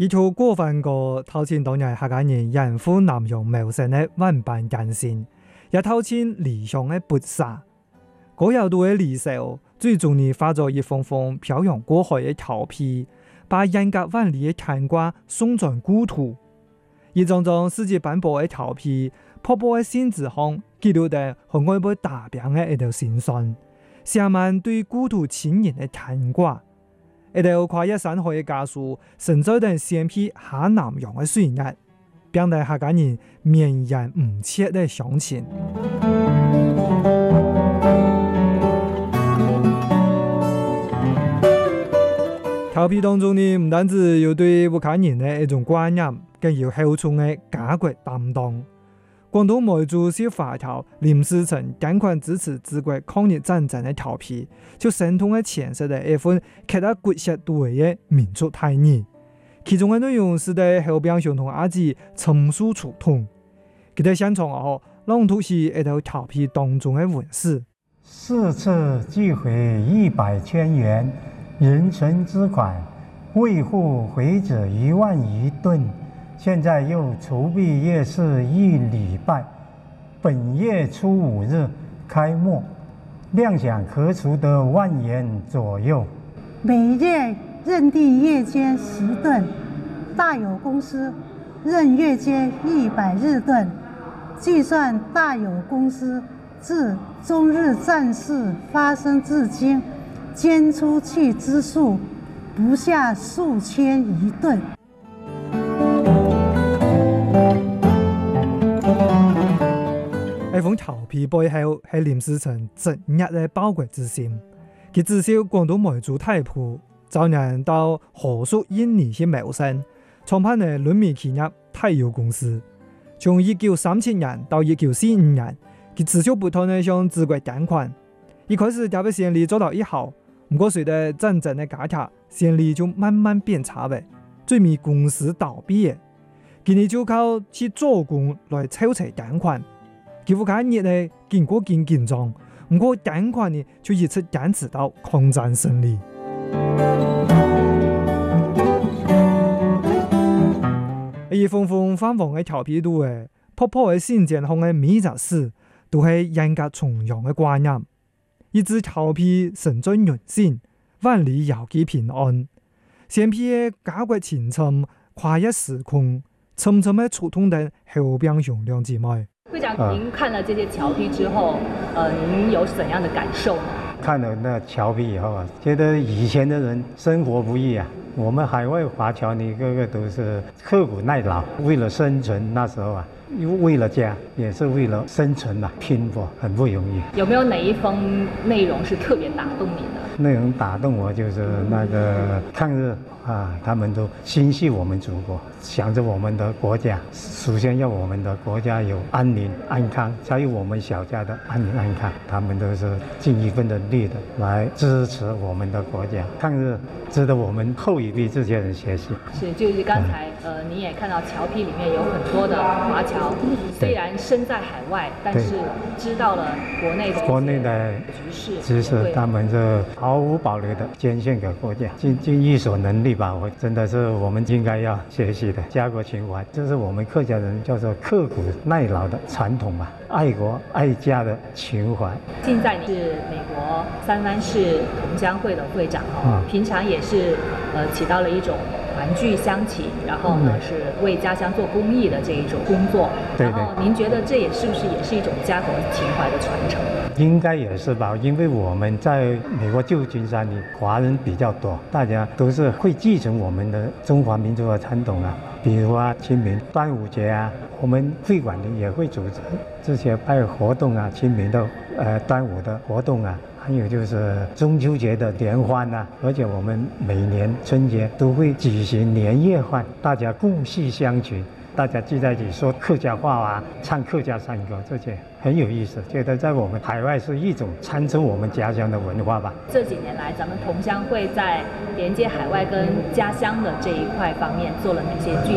依條過分個透前當日客家人人富南洋謀生的萬般艱辛，也透前理想的跋涉。嗰有度嘅離愁，最終你化作一封封漂洋過海嘅調皮，把人格萬里嘅牽掛送進故土。一張張世界斑駁嘅調皮，瀑布嘅仙子巷，記錄得和外部打拼嘅一條心酸，寫滿對故土親人嘅牽掛。一條跨越山海嘅家書，承載着鮮披下南洋嘅水壓，表達客家人綿延不切嘅鄉情。調皮當中呢，唔單止有對客家人嘅一種觀念，更有厚重嘅家國擔當。廣東梅州小華僑林思成捐款支持治國抗日戰爭嘅調皮，就生動嘅詮釋了一份刻在骨血度嘅民族大義。其中嘅內容使得後邊相同阿姊沉述觸痛。佢哋現場後朗讀是一條調皮當中嘅文字。 四次寄回100千元人存之款，未付回者1萬餘噸。现在又筹备夜市1礼拜，本月初5日开幕，量想可储得1万元左右。 每月认定夜间10吨，大有公司认月间100日吨，计算大有公司自中日战事发生至今，捐出去之数不下数千余吨。 喺封調皮背後係林思成執拗嘅報國之心。佢至少廣東梅州大埔，早年到河屬印尼去謀生，創辦嘅輪面企業太油公司。從1937年到1945年，佢持續不斷地向治國捐款。一開始就俾生意做到1號，不過隨着戰爭嘅加劇，生意就慢慢變差嘅，最尾公司倒閉嘅。佢哋就靠去做工來籌齊捐款。佢副家熱呢經過緊張，不過捐款呢就一直堅持到抗戰勝利。一封封泛黃嘅調皮度嘅，泡泡嘅新建行嘅每一件事，都係人格崇洋嘅觀念。一直調皮神尊人心，萬里遙寄平安。鮮披嘅家國情深，跨越時空，沉沉嘅觸痛的後邊雄亮姊妹。 會長，您看了這些調皮之後，您有怎樣的感受呢？ 看了那調皮以後啊，覺得以前的人生活不易啊。我們海外華僑呢，個個都是刻苦耐勞，為了生存，那時候啊，為了家，也是為了生存啊，拼搏很不容易。 有沒有哪一封內容是特別打動你的？ 內容打動我就是那個抗日啊，他們都心繫我們祖國，想着我們的國家，首先要我們的國家有安寧安康，才有我們小家的安寧安康。他們都是盡一份的力的來支持我們的國家。抗日值得我們後一批這些人學習。 是，就是剛才你也看到調皮裡面有很多的華僑，雖然身在海外，但是知道了國內的局勢， 他們就毫無保留的捐獻給國家，盡一所能力吧。我真的是我們應該要學習的家國情懷，這是我們客家人叫做刻苦耐勞的傳統吧，愛國愛家的情懷。 現在你是美國三藩市同鄉會的會長，平常也是起到了一種團聚鄉情，然後呢是為家鄉做公益的這一種工作。然後您覺得這也是不是也是一種家國情懷的傳承？ 應該也是吧，因為我們在美國舊金山裡華人比較多，大家都是會繼承我們的中華民族的傳統啊，比如清明、端午節啊，我們會館裡也會組織這些活動啊，清明的端午的活動啊，還有就是中秋節的聯歡啊，而且我們每年春節都會舉行年夜飯，大家共繫鄉情，大家聚在一起說客家話啊，唱客家山歌，這些很有意思，覺得在我們海外是一種傳承我們家鄉的文化吧。 這幾年來，咱們同鄉會在連接海外跟家鄉的這一塊方面做了哪些具